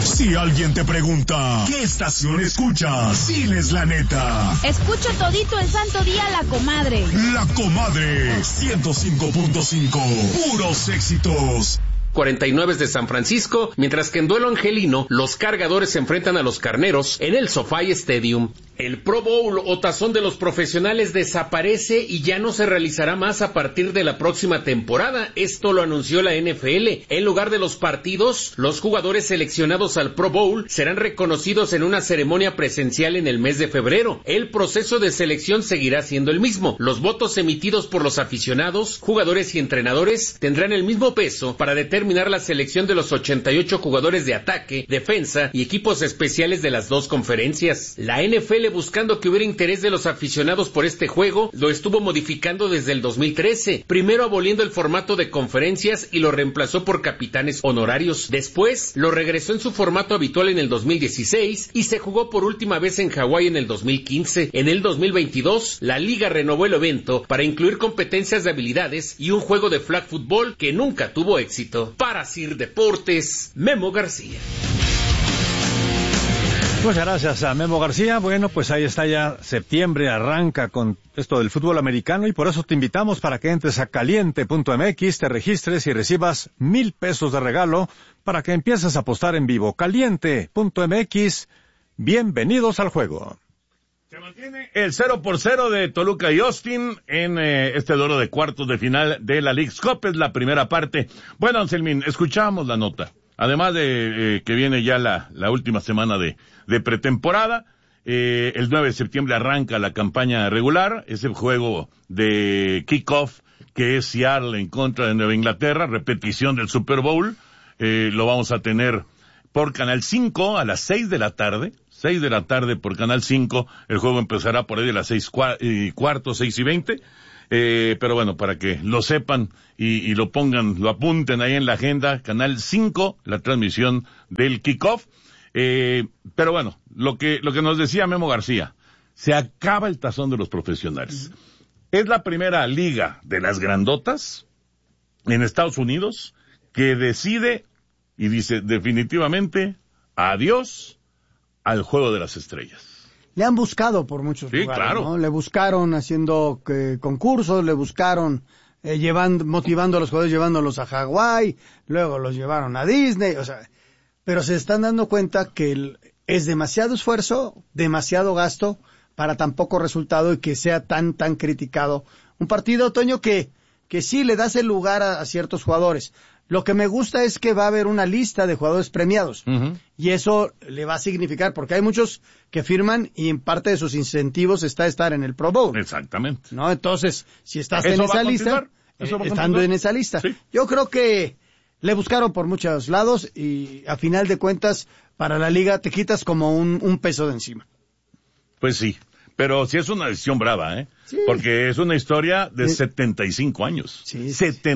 Si alguien te pregunta, ¿qué estación escuchas? Diles la neta. Escucho todito el santo día La Comadre. La Comadre, 105.5, puros éxitos. 49 de San Francisco, mientras que en duelo angelino, los Cargadores se enfrentan a los Carneros en el SoFi Stadium. El Pro Bowl o tazón de los profesionales desaparece y ya no se realizará más a partir de la próxima temporada. Esto lo anunció la NFL. En lugar de los partidos, los jugadores seleccionados al Pro Bowl serán reconocidos en una ceremonia presencial en el mes de febrero. El proceso de selección seguirá siendo el mismo. Los votos emitidos por los aficionados, jugadores y entrenadores tendrán el mismo peso para determinar la selección de los 88 jugadores de ataque, defensa y equipos especiales de las dos conferencias. La NFL, buscando que hubiera interés de los aficionados por este juego, lo estuvo modificando desde el 2013, primero aboliendo el formato de conferencias y lo reemplazó por capitanes honorarios. Después lo regresó en su formato habitual en el 2016 y se jugó por última vez en Hawái en el 2015. En el 2022, la liga renovó el evento para incluir competencias de habilidades y un juego de flag football que nunca tuvo éxito. Para Sir Deportes, Memo García. Muchas gracias a Memo García. Bueno, pues ahí está, ya septiembre arranca con esto del fútbol americano y por eso te invitamos para que entres a caliente.mx, te registres y recibas 1,000 pesos de regalo para que empieces a apostar en vivo. Caliente.mx, bienvenidos al juego. Se mantiene el 0-0 de Toluca y Austin en este duelo de cuartos de final de la Leagues Cup. Es la primera parte. Bueno, Anselmín, escuchamos la nota. Además de que viene ya la última semana de pretemporada, el 9 de septiembre arranca la campaña regular, es el juego de kickoff que es Seattle en contra de Nueva Inglaterra, repetición del Super Bowl, lo vamos a tener por Canal 5 a las 6 de la tarde por Canal 5, el juego empezará por ahí de las 6:15, 6:20, pero bueno, para que lo sepan y lo pongan, lo apunten ahí en la agenda, Canal 5, la transmisión del kickoff. Pero bueno, lo que nos decía Memo García, se acaba el tazón de los profesionales. Es la primera liga de las grandotas en Estados Unidos que decide y dice definitivamente adiós al juego de las estrellas. Le han buscado por muchos lugares, claro, ¿no? Le buscaron haciendo concursos, le buscaron motivando a los jugadores, llevándolos a Hawái, luego los llevaron a Disney, o sea, pero se están dando cuenta que es demasiado esfuerzo, demasiado gasto para tan poco resultado y que sea tan criticado. Un partido, Toño, que sí le das el lugar a ciertos jugadores. Lo que me gusta es que va a haber una lista de jugadores premiados. Uh-huh. Y eso le va a significar, porque hay muchos que firman y en parte de sus incentivos está estar en el Pro Bowl. Exactamente. ¿No? Entonces, si estás en esa lista, estando en esa lista. Sí. Yo creo que le buscaron por muchos lados y a final de cuentas, para la liga te quitas como un peso de encima. Pues sí. Pero sí es una decisión brava, ¿eh? Sí. Porque es una historia de 75 años. Sí.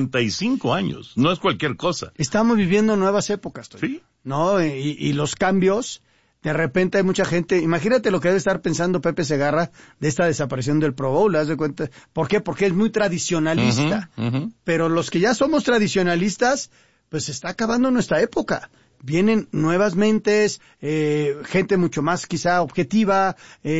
75 años. No es cualquier cosa. Estamos viviendo nuevas épocas, Toño. Sí. ¿No? Y los cambios, de repente hay mucha gente. Imagínate lo que debe estar pensando Pepe Segarra de esta desaparición del Pro Bowl, ¿te das de cuenta? ¿Por qué? Porque es muy tradicionalista. Uh-huh, uh-huh. Pero los que ya somos tradicionalistas, pues se está acabando nuestra época. Vienen nuevas mentes, gente mucho más quizá objetiva,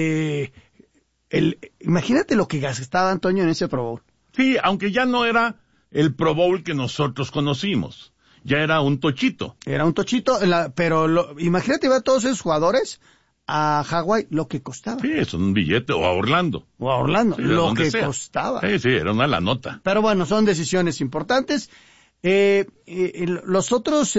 imagínate lo que gastaba Antonio en ese Pro Bowl. Sí, aunque ya no era el Pro Bowl que nosotros conocimos, ya era un tochito. Era un tochito, pero imagínate ver a todos esos jugadores a Hawái, lo que costaba. Sí, es un billete, o a Orlando. Sí, lo que costaba. Sí, era una la nota. Pero bueno, son decisiones importantes. Los otros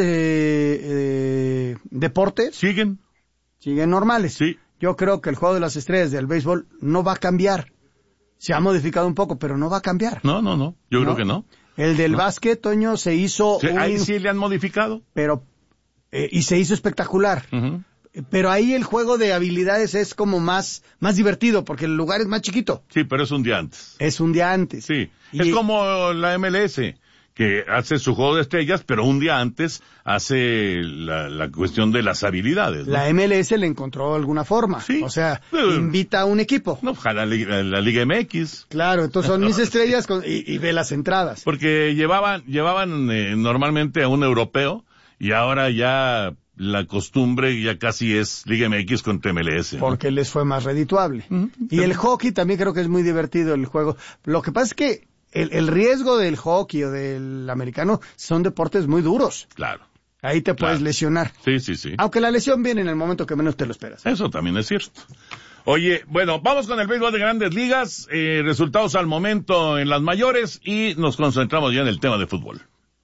deportes siguen normales. Sí. Yo creo que el juego de las estrellas del béisbol no va a cambiar. Se ha modificado un poco, pero no va a cambiar. No. Yo creo que no. El del básquet, Toño, se hizo... Sí, ahí sí le han modificado. Pero y se hizo espectacular. Uh-huh. Pero ahí el juego de habilidades es como más divertido, porque el lugar es más chiquito. Sí, pero es un día antes. Sí. Es como la MLS, que hace su juego de estrellas, pero un día antes hace la cuestión de las habilidades, ¿no? La MLS le encontró alguna forma. Sí. O sea, invita a un equipo. No, ojalá la Liga MX. Claro, entonces son mis estrellas y ve las entradas. Porque llevaban normalmente a un europeo y ahora ya la costumbre ya casi es Liga MX contra MLS, ¿no? Porque les fue más redituable. Y el hockey también creo que es muy divertido el juego. Lo que pasa es que el riesgo del hockey o del americano son deportes muy duros. Claro. Ahí te puedes lesionar. Sí. Aunque la lesión viene en el momento que menos te lo esperas. Eso también es cierto. Oye, bueno, vamos con el béisbol de Grandes Ligas, resultados al momento en las mayores y nos concentramos ya en el tema de fútbol.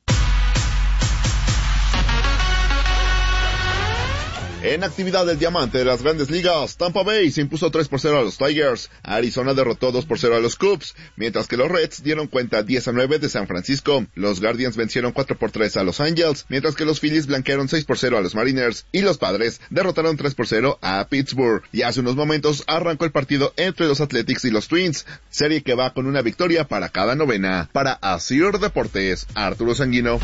En actividad del diamante de las Grandes Ligas, Tampa Bay se impuso 3-0 a los Tigers, Arizona derrotó 2-0 a los Cubs, mientras que los Reds dieron cuenta 10-9 de San Francisco, los Guardians vencieron 4-3 a los Angels, mientras que los Phillies blanquearon 6-0 a los Mariners, y los Padres derrotaron 3-0 a Pittsburgh. Y hace unos momentos arrancó el partido entre los Athletics y los Twins, serie que va con una victoria para cada novena. Para Asir Deportes, Arturo Sanguino.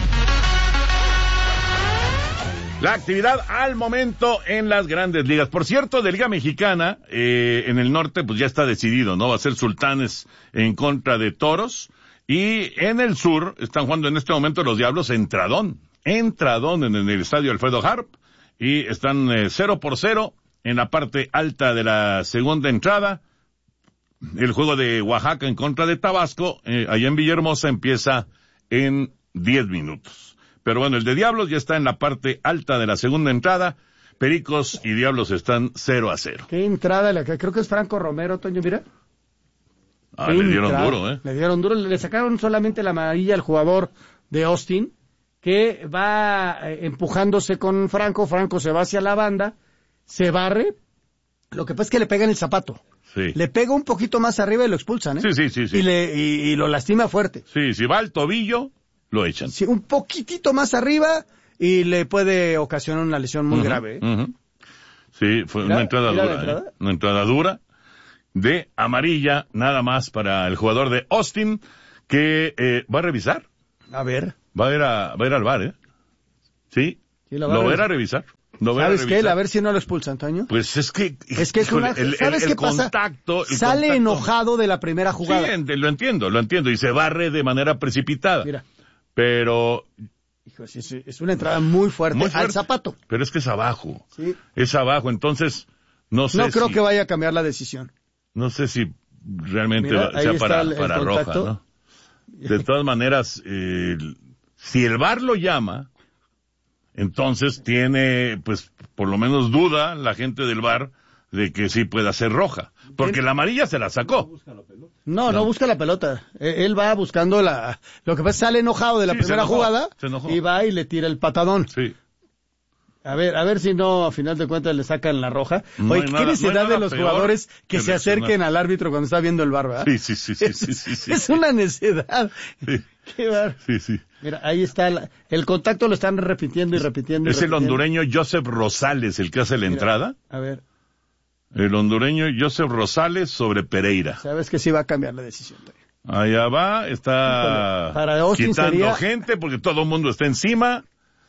La actividad al momento en las Grandes Ligas. Por cierto, de Liga Mexicana, en el norte, pues ya está decidido, ¿no? Va a ser Sultanes en contra de Toros. Y en el sur, están jugando en este momento los Diablos entradón en el estadio Alfredo Harp. Y están 0-0 en la parte alta de la segunda entrada. El juego de Oaxaca en contra de Tabasco, allá en Villahermosa, empieza en 10 minutos. Pero bueno, el de Diablos ya está en la parte alta de la segunda entrada. Pericos y Diablos están 0-0. ¿Qué entrada? Creo que es Franco Romero, Toño, mira. Le dieron duro, Le dieron duro. Le sacaron solamente la amarilla al jugador de Austin, que va empujándose con Franco. Franco se va hacia la banda, se barre. Lo que pasa es que le pega en el zapato. Sí. Le pega un poquito más arriba y lo expulsan, ¿eh? Sí. Y lo lastima fuerte. Sí, si va al tobillo, lo echan. Sí, un poquitito más arriba y le puede ocasionar una lesión muy grave. Sí, fue una entrada dura. Entrada. Una entrada dura de amarilla, nada más para el jugador de Austin, que va a revisar. A ver. Va a ir al VAR, ¿eh? Sí, lo va a ir a revisar. ¿Sabes qué? A ver si no lo expulsan, Toño. Pues es que es una... ¿Sabes qué pasa? Sale enojado de la primera jugada. Sí, lo entiendo. Y se barre de manera precipitada. Mira. Pero... Hijo, es una entrada muy fuerte al zapato. Pero es que es abajo. Sí. Es abajo, entonces no sé. No creo que vaya a cambiar la decisión. No sé si realmente sea para el roja, ¿no? De todas maneras, si el VAR lo llama, entonces tiene, pues, por lo menos duda la gente del VAR de que sí pueda ser roja. Porque la amarilla se la sacó. No busca la pelota. Él va buscando lo que pasa es que sale enojado de la primera jugada y va y le tira el patadón. Sí. A ver si no, a final de cuentas le sacan la roja. Oye, ¿qué necesidad de los jugadores que se acerquen al árbitro cuando está viendo el VAR, verdad? Sí. Es una necedad. Sí. Qué bar. Sí. Mira, ahí está el contacto, lo están repitiendo. Es el hondureño Joseph Rosales el que hace la entrada. A ver. El hondureño Joseph Rosales sobre Pereira. Sabes que sí va a cambiar la decisión. Allá va, está quitando gente porque todo el mundo está encima.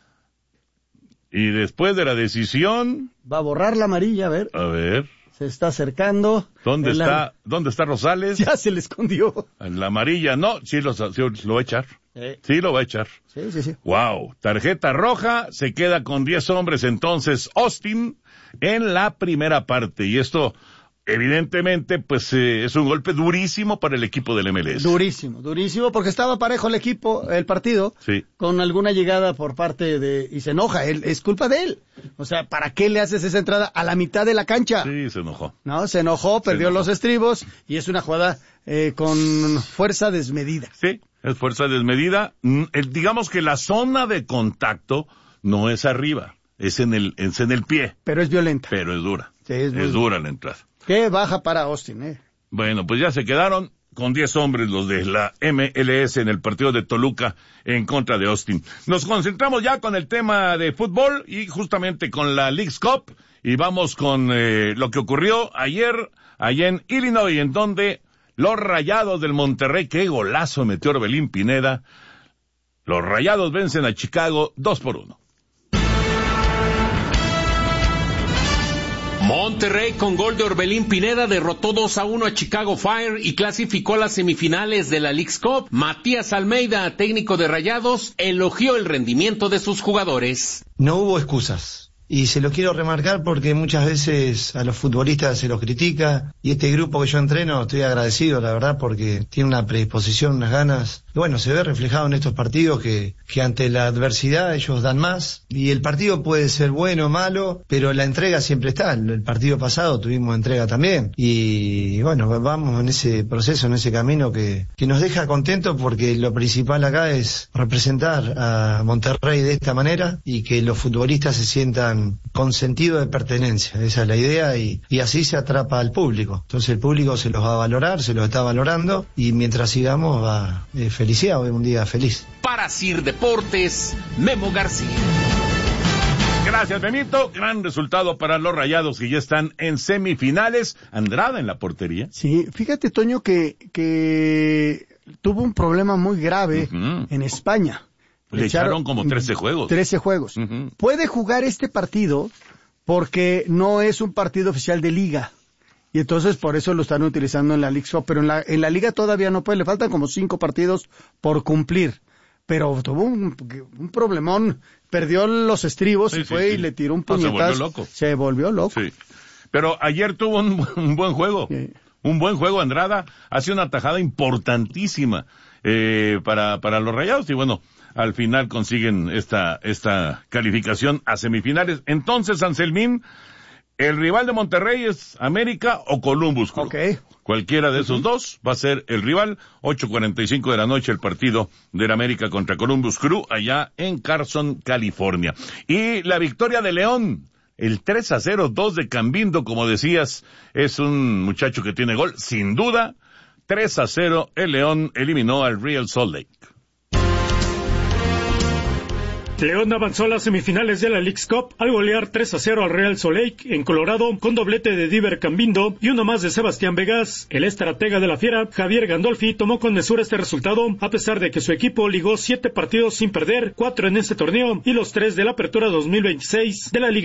Y después de la decisión... Va a borrar la amarilla, a ver. Se está acercando. ¿Dónde está Rosales? Ya se le escondió. La amarilla, no, sí lo va a echar. Sí lo va a echar. Sí. Wow, tarjeta roja, se queda con 10 hombres entonces Austin en la primera parte. Y esto, evidentemente, pues es un golpe durísimo para el equipo del MLS. Durísimo, porque estaba parejo el partido, sí, con alguna llegada por parte y se enoja, es culpa de él. O sea, ¿para qué le haces esa entrada a la mitad de la cancha? Sí, se enojó. No, se enojó, perdió los estribos, y es una jugada con fuerza desmedida. Sí, es fuerza desmedida. Digamos que la zona de contacto no es arriba, es en el pie. Pero es violenta. Pero es dura. Sí, es dura la entrada. Qué baja para Austin, Bueno, pues ya se quedaron con 10 hombres los de la MLS en el partido de Toluca en contra de Austin. Nos concentramos ya con el tema de fútbol y justamente con la Leagues Cup y vamos con lo que ocurrió ayer allá en Illinois, en donde los Rayados del Monterrey, qué golazo metió Orbelín Pineda, los Rayados vencen a Chicago 2-1. Monterrey con gol de Orbelín Pineda derrotó 2-1 a Chicago Fire y clasificó a las semifinales de la Leagues Cup. Matías Almeida, técnico de Rayados, elogió el rendimiento de sus jugadores. No hubo excusas. Y se lo quiero remarcar porque muchas veces a los futbolistas se los critica, y este grupo que yo entreno estoy agradecido, la verdad, porque tiene una predisposición, unas ganas. Y bueno, se ve reflejado en estos partidos que ante la adversidad ellos dan más, y el partido puede ser bueno o malo, pero la entrega siempre está. El partido pasado tuvimos entrega también, y bueno, vamos en ese proceso, en ese camino que nos deja contentos, porque lo principal acá es representar a Monterrey de esta manera y que los futbolistas se sientan con sentido de pertenencia. Esa es la idea, y así se atrapa al público. Entonces el público se los va a valorar, se los está valorando, y mientras sigamos va felicidad, hoy un día feliz. Para Sir Deportes, Memo García. Gracias, Benito. Gran resultado para los Rayados, que ya están en semifinales. Andrada en la portería. Sí, fíjate, Toño, que tuvo un problema muy grave en España. Le echaron como 13 juegos. 13 juegos. Puede jugar este partido porque no es un partido oficial de liga. Y entonces por eso lo están utilizando en la Leagues Cup. Pero en la liga todavía no puede. Le faltan como 5 partidos por cumplir. Pero tuvo un problemón. Perdió los estribos y fue y le tiró un puñetazo. Se volvió loco. Sí. Pero ayer tuvo un buen juego. Sí. Un buen juego, Andrada. Hace una tajada importantísima para los Rayados. Y bueno, al final consiguen esta calificación a semifinales. Entonces, Anselmín, el rival de Monterrey es América o Columbus Crew. Okay. Cualquiera de esos dos va a ser el rival. 8:45 de la noche el partido del América contra Columbus Crew allá en Carson, California. Y la victoria de León, el 3-0, 2 de Cambindo, como decías, es un muchacho que tiene gol, sin duda. 3-0, el León eliminó al Real Salt Lake. León avanzó a las semifinales de la Leagues Cup al golear 3-0 al Real Salt Lake en Colorado, con doblete de Diver Cambindo y uno más de Sebastián Vegas. El estratega de la Fiera, Javier Gandolfi, tomó con mesura este resultado, a pesar de que su equipo ligó 7 partidos sin perder, 4 en este torneo y los 3 de la Apertura 2026 de la Liga